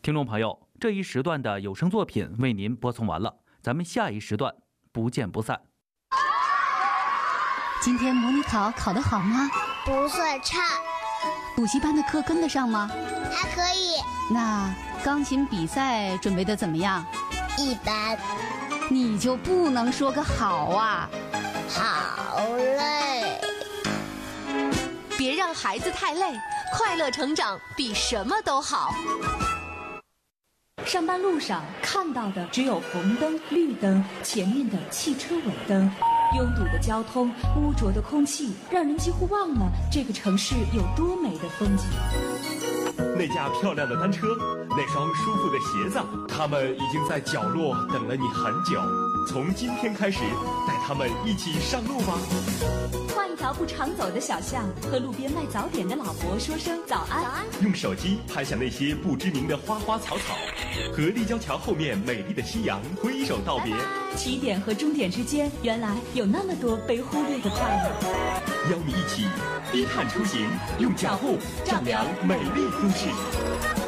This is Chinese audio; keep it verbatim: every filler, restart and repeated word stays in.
听众朋友，这一时段的有声作品为您播送完了，咱们下一时段不见不散。 今天模拟考考得好吗？ 不算差。 补习班的课跟得上吗？ 还可以。 那钢琴比赛准备得怎么样？ 一般。 你就不能说个好啊？ 好累。 别让孩子太累，快乐成长比什么都好。 上班路上看到的只有红灯、绿灯，前面的汽车尾灯。拥堵的交通，污浊的空气，让人几乎忘了这个城市有多美的风景。 那架漂亮的单车，那双舒服的鞋子，他们已经在角落等了你很久。从今天开始，带他们一起上路吧。 换一条不常走的小巷，和路边卖早点的老伯说声早安。早安。 用手机拍下那些不知名的花花草草，和立交桥后面美丽的夕阳挥手道别。 起点和终点之间，原来有那么多被忽略的快乐。 邀你一起低碳出行，用脚步丈量美丽都市。